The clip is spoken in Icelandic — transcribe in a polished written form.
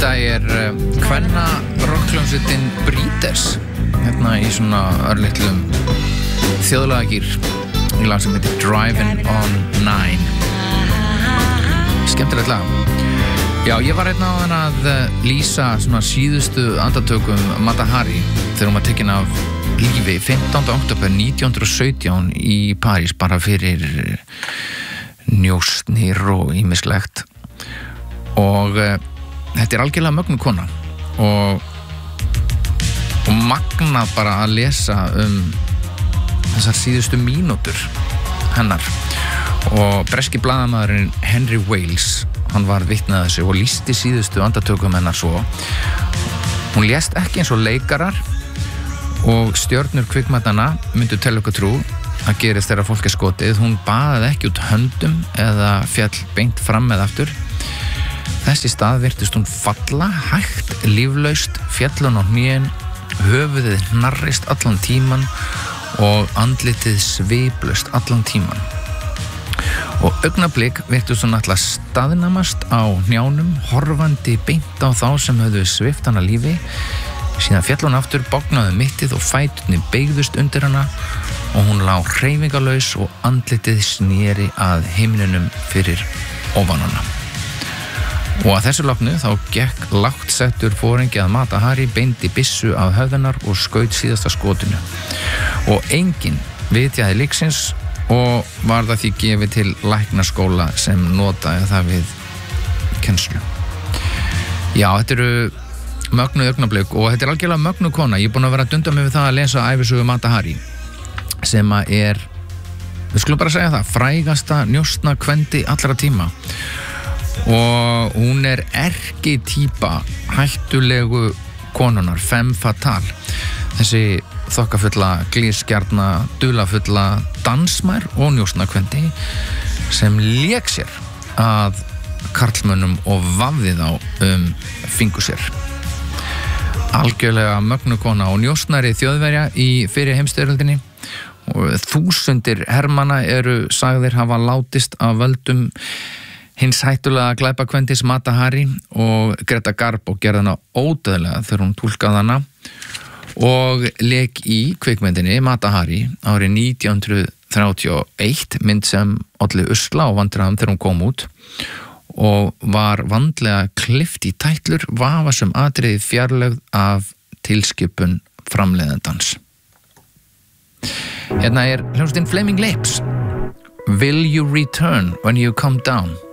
Þetta kvenna rockhljómsveitin Breeders hérna í svona örlitlum þjóðlagagýr í lag sem heitir Driving on 9. Skemmtilegt lag. Já, ég var hérna á þann að lýsa svona síðustu andartökum Mata Hari þegar hún var tekin af lífi 15. október 1917 í París bara fyrir njósnir og ýmislegt. Og þetta algjörlega mögnu kona og magnað bara að lesa þessar síðustu mínútur hennar. Og breski blaðamaðurinn Henry Wales, hann var vitni að þessu og lýsti síðustu andartökum hennar svo. Hún lést ekki eins og leikarar og stjörnur kvikmyndanna myndu telja okkur trú að gerist þegar fólk skotið. Hún baðaði ekki út höndum eða fjall beint fram eða aftur. Þessi stað virtist hún falla, hægt, líflaust, fjallun á hnén, höfuðið hnarrist allan tíman og andlitið sviplaust allan tíman. Og augnablik virtist hún alltaf staðnamast á hnjánum, horfandi beint á þá sem höfðu svipt hana lífi. Síðan fjall hún aftur, bognaði mittið og fæturnir beygðust undir hana og hún lá hreyfingarlaus og andlitið sneri að himninum fyrir ofan hana. Og að þessu loknu þá gekk lágt settur foringi að Mata Hari, beindi byssu af höfðunar og skaut síðasta skotinu. Og enginn vitjaði líksins og var það því gefið til læknaskóla sem notaði það við kennslu. Já, þetta eru mögnu augnablik og þetta algjörlega mögnu kona. Ég er búin að vera að dunda mig við það að lesa ævisögu Mata Hari sem að við skulum bara segja það, frægasta njósna kvendi allra tíma. Og hún erkitýpa hættulegu konunar, femme fatale. Þessi þokkafulla, glískjarna, dulafulla dansmær og njósnakvendi sem lék sér að karlmönnum og vafði þá fingur sér. Algjörlega mögnu kona og njósnari þjóðverja í fyrri heimsstyrjöldinni og þúsundir hermanna eru sagðir hafa látist af völdum hins hættulega glæpakvendis Mata Hari og Greta Garbo gerði hana ódöðlega þegar hún túlkaði hana og lék í kvikmyndinni Mata Hari árið 1931, mynd sem olli usla og vandræðum þegar hún kom út og var vandlega klippt í tætlur, vafasöm atriði fjarlægð af tilskipun framleiðandans. Hérna hljómsveitin Flaming Lips. Will you return when you come down?